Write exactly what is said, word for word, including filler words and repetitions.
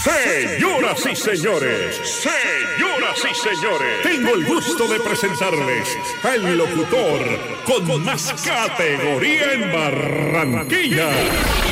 Señoras y señores, señoras y señores, tengo el gusto de presentarles al locutor con más categoría en Barranquilla,